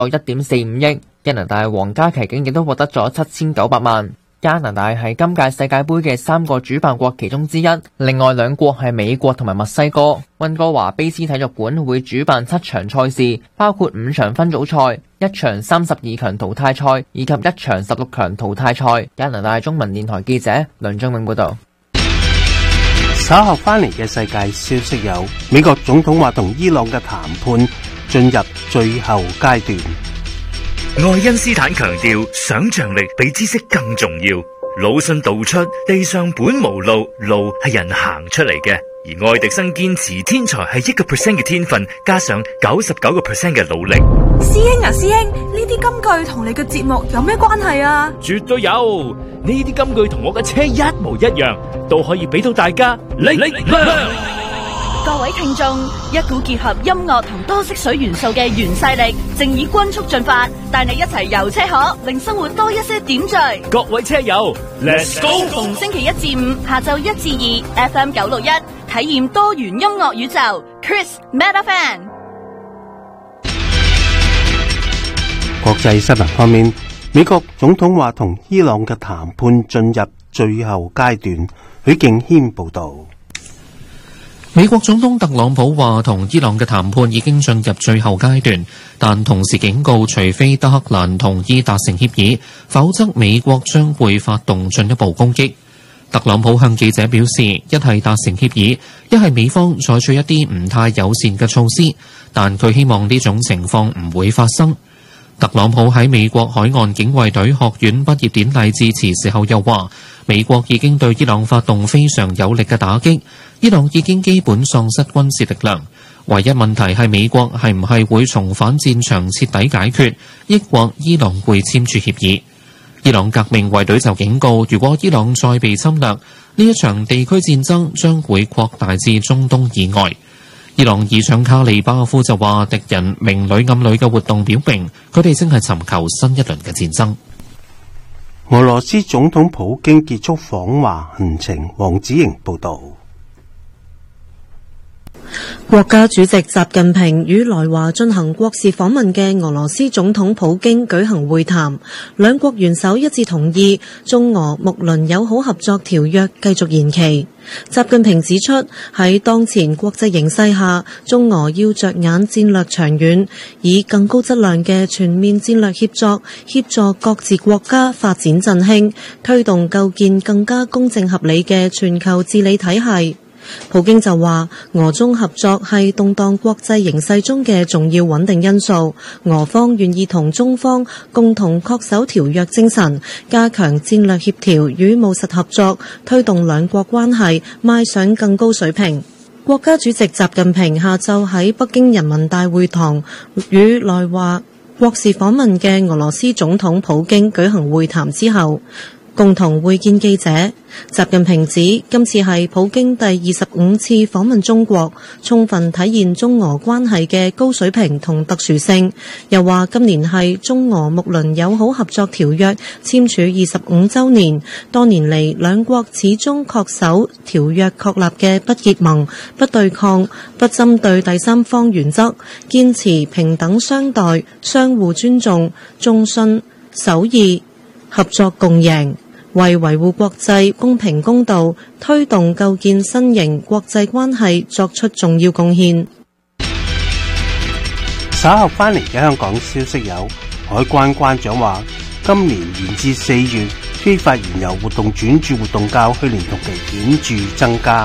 1.45億。加拿大皇家騎警亦都獲得咗7900萬。加拿大係今屆世界盃嘅3個主辦國其中之一，另外2國係美國同埋墨西哥。溫哥華卑斯體育館會主辦7場賽事，包括5場分組賽、1場32強淘汰賽以及1場16強淘汰賽。加拿大中文電台記者梁章永報道。 稍後翻嚟嘅世界消息有：美國總統話同伊朗嘅談判進入最後階段。 愛因斯坦強調，想象力比知識更重要。魯迅道出，地上本無路，路係人行出嚟嘅。而愛迪生堅持，天才係1% 嘅天分，加上99% 嘅努力。 師兄啊，師兄，呢啲金句同你嘅節目有咩關係啊？ 絕對有，呢啲金句同我嘅車一模一樣，都可以俾到大家力量。 各位聽眾，一股結合音樂同多色水元素嘅原勢力，正以均速進發，帶你一齊遊車河，令生活多一些點綴。 各位車友 ，Let's go！ 逢星期1至5下晝1至2 FM 961，體驗多元音樂宇宙。Chris Metafan。 國際新聞方面，美國總統話同伊朗嘅談判進入最後階段。許敬軒報道。 美國總統特朗普話同伊朗嘅談判已經進入最後階段，但同時警告，除非德黑蘭同意達成協議，否則美國將會發動進一步攻擊。特朗普向記者表示，一係達成協議，一係美方採取一啲唔太友善嘅措施，但佢希望呢種情況唔會發生。特朗普喺美國海岸警衛隊學院畢業典禮致辭時候又話，美國已經對伊朗發動非常有力嘅打擊，伊朗已經基本喪失軍事力量，唯一問題係美國係唔係會重返戰場徹底解決，抑或伊朗會簽署協議。伊朗革命衛隊就警告，如果伊朗再被侵略，呢一場地區戰爭將會擴大至中東以外。伊朗議長卡利巴夫就話，敵人明裏暗裏嘅活動表明，佢哋正係尋求新一輪嘅戰爭。 俄羅斯總統普京結束訪華行程，黃子瑩報道。 國家主席習近平與來華進行國事訪問嘅俄羅斯總統普京舉行會談，兩國元首一致同意中俄睦鄰友好合作條約繼續延期。習近平指出，喺當前國際形勢下，中俄要着眼戰略長遠，以更高質量嘅全面戰略協作，協助各自國家發展振興，推動構建更加公正合理嘅全球治理體系。普京就話，俄中合作係動盪國際形勢中嘅重要穩定因素，俄方願意同中方共同恪守條約精神，加強戰略協調與務實合作，推動兩國關係邁上更高水平。國家主席習近平下晝喺北京人民大會堂與來華國事訪問嘅俄羅斯總統普京舉行會談之後，共同會見記者。習近平指，今次係普京第25次訪問中國，充分體現中俄關係嘅高水平同特殊性。又話今年係中俄睦鄰友好合作條約簽署25週年，多年嚟兩國始終恪守條約確立嘅不結盟、不對抗、不針對第三方原則，堅持平等相待、相互尊重、忠信守義、合作共贏，為維護國際公平公道、推動構建新型國際關係作出重要貢獻。 稍後翻嚟嘅香港消息有，海關關長話，今年延至4月，非法燃油活動轉注活動較去年同期顯著增加。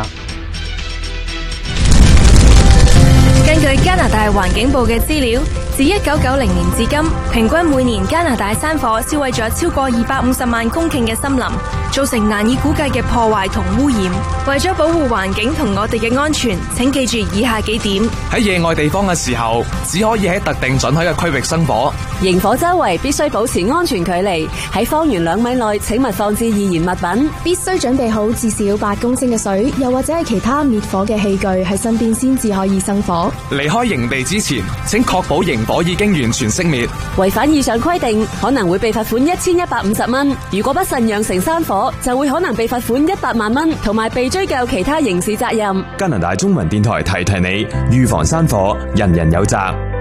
根據加拿大環境部嘅資料，自1990年至今，平均每年加拿大山火燒毀咗超過250萬公頃嘅森林，造成難以估計嘅破壞同污染。為咗保護環境同我哋嘅安全，請記住以下幾點： 喺野外地方嘅時候，只可以喺特定准許嘅區域生火。 營火周圍必須保持安全距離，喺方圓2米內請勿放置易燃物品。 必須準備好至少8公升嘅水，又或者係其他滅火嘅器具喺身邊先至可以生火。 離開營地之前，請確保營火已經完全熄滅。 違反以上規定，可能會被罰款1150蚊。如果不慎釀成山火，就會可能被罰款100萬蚊，同埋被追究其他刑事責任。 加拿大中文電台提提你，預防山火，人人有責。